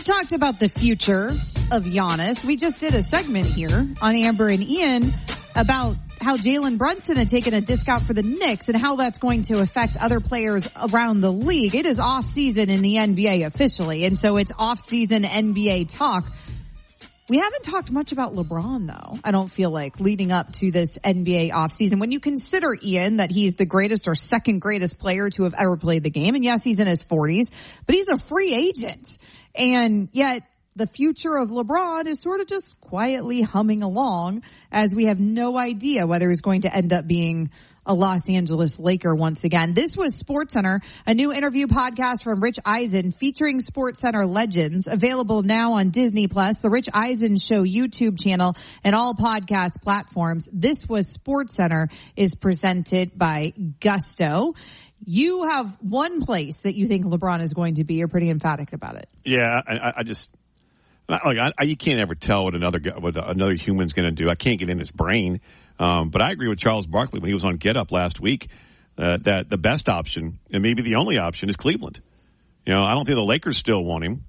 We've talked about the future of Giannis. We just did a segment here on Amber and Ian about how Jalen Brunson had taken a discount for the Knicks and how that's going to affect other players around the league. It is off season in the NBA officially, and so it's off season NBA talk. We haven't talked much about LeBron, though, I don't feel like, leading up to this NBA offseason. When you consider, Ian, that he's the greatest or second greatest player to have ever played the game, and yes, he's in his 40s, but he's a free agent. And yet the future of LeBron is sort of just quietly humming along as we have no idea whether he's going to end up being a Los Angeles Laker once again. This was SportsCenter, a new interview podcast from Rich Eisen featuring SportsCenter legends, available now on Disney+, the Rich Eisen Show YouTube channel, and all podcast platforms. This was SportsCenter is presented by Gusto. You have one place that you think LeBron is going to be. You're pretty emphatic about it. Yeah, I just you can't ever tell what another human's going to do. I can't get in his brain. But I agree with Charles Barkley when he was on Get Up last week that the best option, and maybe the only option, is Cleveland. I don't think the Lakers still want him.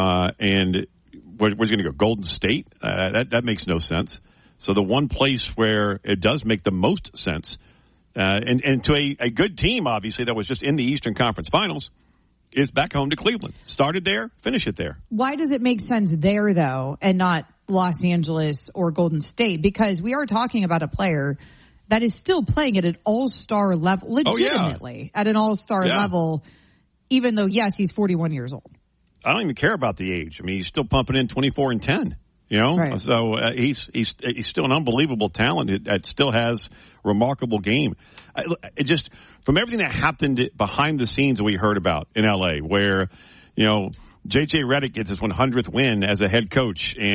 And where's he going to go? Golden State? That makes no sense. So the one place where it does make the most sense, and to a good team, obviously, that was just in the Eastern Conference Finals, is back home to Cleveland. Started there, finish it there. Why does it make sense there, though, and not Los Angeles or Golden State? Because we are talking about a player that is still playing at an all-star level, legitimately at an all-star level, even though, yes, he's 41 years old. I don't even care about the age. I mean, he's still pumping in 24 and 10, Right. So he's still an unbelievable talent that still has remarkable game. It just, from everything that happened behind the scenes that we heard about in L.A., where, J.J. Redick gets his 100th win as a head coach, and